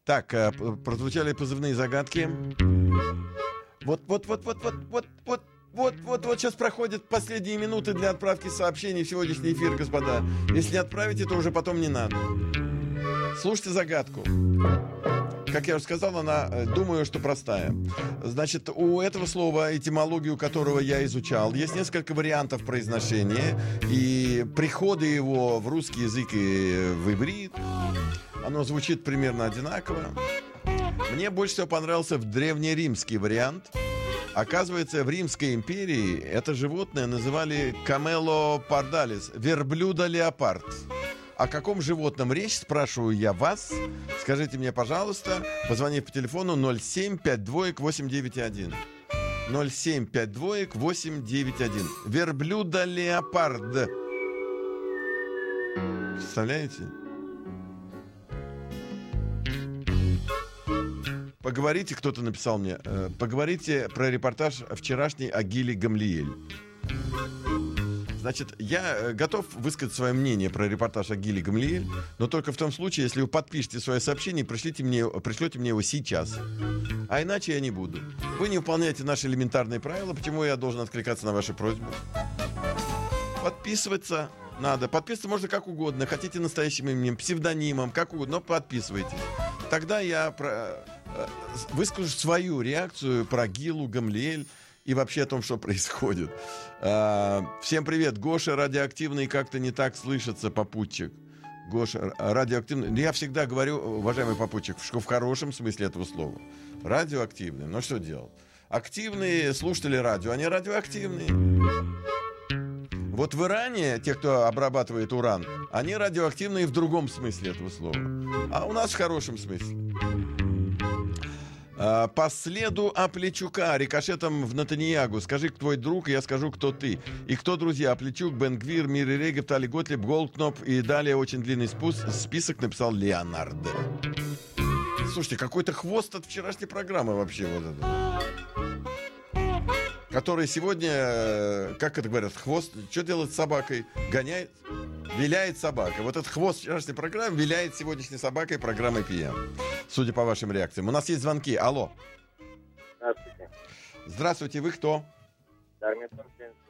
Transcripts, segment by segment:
Так, прозвучали позывные загадки. Вот сейчас проходят последние минуты для отправки сообщений в сегодняшний эфир, господа. Если не отправите, то уже потом не надо. Слушайте загадку. Как я уже сказал, она, думаю, что простая. Значит, у этого слова, этимологию которого я изучал, есть несколько вариантов произношения. И приходы его в русский язык и в иврит, оно звучит примерно одинаково. Мне больше всего понравился древнеримский вариант. Оказывается, в Римской империи это животное называли камело пардалис, верблюда-леопард. О каком животном речь, спрашиваю я вас. Скажите мне, пожалуйста, позвонив по телефону 0752-891. 0752-891. Верблюда-леопард. Представляете? Поговорите, кто-то написал мне, поговорите про репортаж вчерашний о Гиле Гамлиэль. Значит, я готов высказать свое мнение про репортаж о Гиле Гамлиэль, но только в том случае, если вы подпишете свое сообщение и пришлете мне его сейчас. А иначе я не буду. Вы не выполняете наши элементарные правила, почему я должен откликаться на ваши просьбы? Подписываться надо. Подписываться можно как угодно. Хотите настоящим именем, псевдонимом, как угодно, но подписывайтесь. Тогда я выскажу свою реакцию про Гилу Гамлиэль и вообще о том, что происходит. Всем привет. Гоша радиоактивный как-то не так слышится, попутчик. Гоша радиоактивный. Я всегда говорю, уважаемый попутчик, что в хорошем смысле этого слова. Радиоактивный. Ну что делать? Активные слушатели радио, они радиоактивные. Вот в Иране, те, кто обрабатывает уран, они радиоактивные в другом смысле этого слова. А у нас в хорошем смысле. По следу Апличука, рикошетом в Натаньягу. Скажи, твой друг, я скажу, кто ты. И кто друзья? Апличук, Бен Гвир, Мири Регев, Тали Готлиб, Голдкноп. И далее очень длинный список написал Леонард. Слушайте, какой-то хвост от вчерашней программы вообще вот это. Который сегодня, как это говорят, хвост, что делает с собакой? Гоняет, виляет собака. Вот этот хвост вчерашней программы виляет сегодняшней собакой программы ПМ. Судя по вашим реакциям. У нас есть звонки. Алло. Здравствуйте. Здравствуйте, вы кто? Дармидон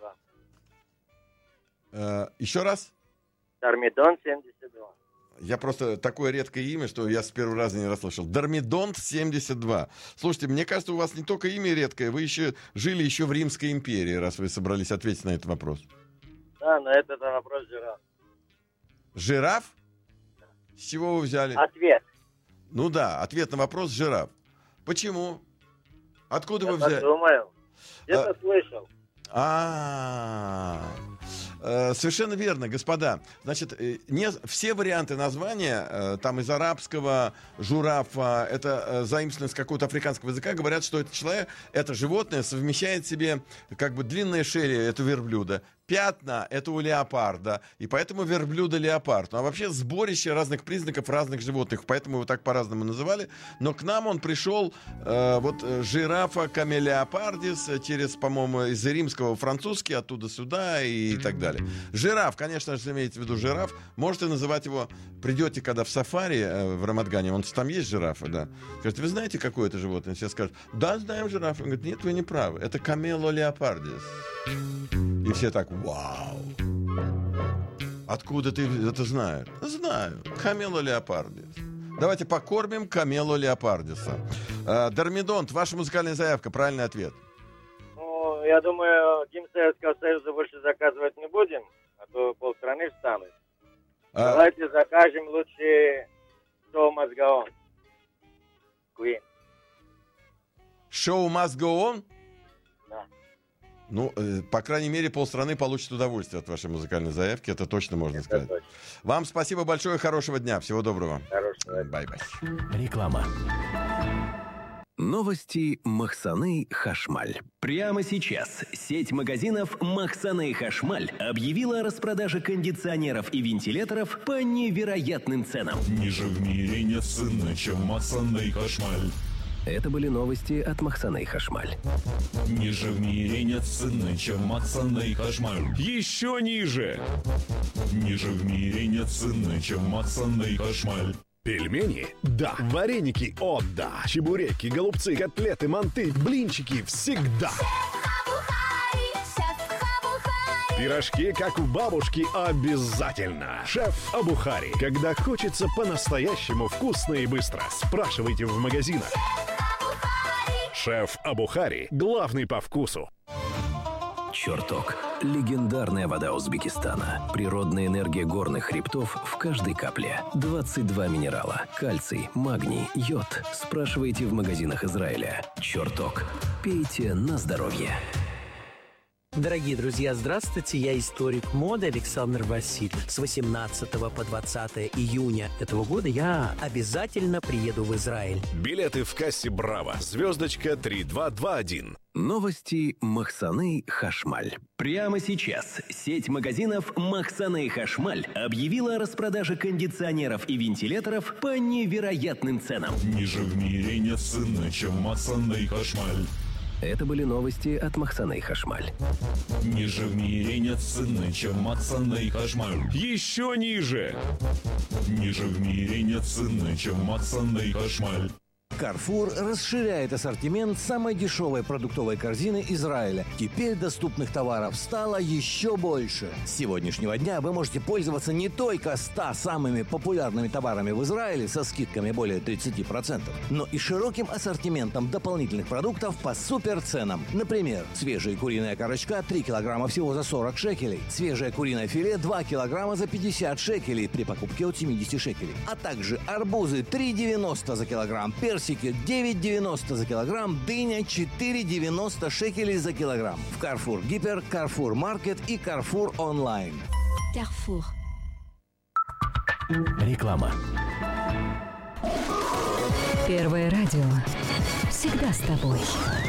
72. Еще раз? Дармидон 72. Я просто такое редкое имя, что я с первого раза не расслышал. Дармидонт 72. Слушайте, мне кажется, у вас не только имя редкое, вы жили еще в Римской империи, раз вы собрались ответить на этот вопрос. Да, на этот вопрос жираф. Жираф? Да. С чего вы взяли? Ответ. Ну да, ответ на вопрос жираф. Почему? Откуда вы взяли? Я думаю. Где-то слышал. Совершенно верно, господа. Значит, не все варианты названия, там из арабского журафа, это заимствовано с какого-то африканского языка, говорят, что это человек, это животное совмещает в себе как бы длинная шея, это верблюда, пятна, это у леопарда, и поэтому верблюда-леопард. Ну, а вообще сборище разных признаков разных животных, поэтому его так по-разному называли. Но к нам он пришел, жирафа камелеопардис, через, по-моему, из римского французский, оттуда сюда и так далее. Жираф, конечно же, имеется в виду жираф. Можете называть его, придете, когда в сафари в Рамадгане, там есть жирафы, да. Скажете, вы знаете, какое это животное? Все скажут, да, знаем жирафа. Он говорит, нет, вы не правы, это камело леопардис. И все так, вау. Откуда ты это знаешь? Знаю. Камело леопардис. Давайте покормим камело леопардиса. Дармидонт, ваша музыкальная заявка, правильный ответ. Ну, я думаю, Гимн Советского Союза больше заказывать не будем, а то полстраны встанут. Давайте закажем лучше Show Must Go On. Queen. Show Must Go On? Да. Ну, по крайней мере, полстраны получит удовольствие от вашей музыкальной заявки, это точно можно сказать. Точно. Вам спасибо большое, хорошего дня, всего доброго. Хорошего. Бай-бай. Реклама. Новости Махсаны Хашмаль. Прямо сейчас сеть магазинов Махсаны Хашмаль объявила о распродаже кондиционеров и вентиляторов по невероятным ценам. Ниже в мире нет цены, чем Махсаны Хашмаль. Это были новости от Махсаны Хашмаль. Ниже в мире нет цены, чем Махсаны Хашмаль. Еще ниже. Ниже в мире нет цены, чем Махсаны Хашмаль. Пельмени? Да. Вареники? О, да. Чебуреки, голубцы, котлеты, манты, блинчики всегда. Пирожки, как у бабушки, обязательно. Шеф Абухари. Когда хочется по-настоящему вкусно и быстро. Спрашивайте в магазинах. Шеф Абухари. Главный по вкусу. «Чертог» – легендарная вода Узбекистана. Природная энергия горных хребтов в каждой капле. 22 минерала. Кальций, магний, йод. Спрашивайте в магазинах Израиля. «Чертог». Пейте на здоровье. Дорогие друзья, здравствуйте, я историк моды Александр Васильев. С 18 по 20 июня этого года я обязательно приеду в Израиль. Билеты в кассе «Браво». Звездочка 3221. Новости Махсаны Хашмаль. Прямо сейчас сеть магазинов Махсаны Хашмаль объявила о распродаже кондиционеров и вентиляторов по невероятным ценам. Ниже в мире нет цены, чем Махсаны Хашмаль. Это были новости от Махсаны Хашмаль. Ниже в мире нет цены, чем Махсаны Хашмаль. Еще ниже. Ниже в мире нет цены, чем Махсаны Хашмаль. Carrefour расширяет ассортимент самой дешевой продуктовой корзины Израиля. Теперь доступных товаров стало еще больше. С сегодняшнего дня вы можете пользоваться не только 100 самыми популярными товарами в Израиле со скидками более 30%, но и широким ассортиментом дополнительных продуктов по суперценам. Например, свежая куриная корочка 3 килограмма всего за 40 шекелей, свежее куриное филе 2 килограмма за 50 шекелей при покупке от 70 шекелей, а также арбузы 3,90 за килограмм, персики 9,90 за килограмм, дыня 4,90 шекелей за килограмм. В Carrefour Гипер, Carrefour Market и Carrefour Online. Carrefour. Реклама. Первое радио. Всегда с тобой.